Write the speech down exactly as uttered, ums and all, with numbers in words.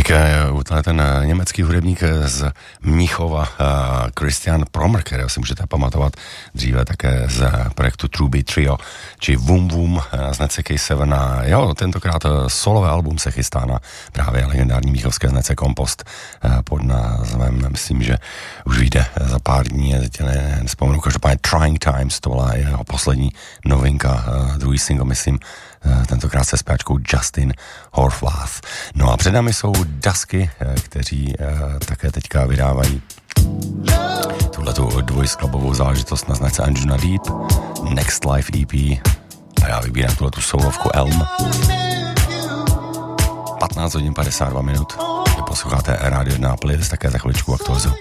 Tak ten německý hudebník z Mnichova, Christian Promr, kterého si můžete pamatovat dříve také z projektu True Beat Trio, či Vum Vum z Nece K sedm. A jo, tentokrát solové album se chystá na právě legendární mnichovské Nece Kompost pod názvem, myslím, že už vyjde za pár dní, teď ne, nespomenu, každopádně Trying Times, to byla jeho poslední novinka, druhý single, myslím, tentokrát se zpěvačkou Justin Horvath. No a před námi jsou Dusky, kteří také teďka vydávají tuhletu dvojskladbovou záležitost na značce Anjuna Deep, Next Life E P, a já vybírám tuhletu soulovku Elm. patnáct hodin padesát dva minut. Vy posloucháte Rádio jedna, playlist také za chviličku aktualizu.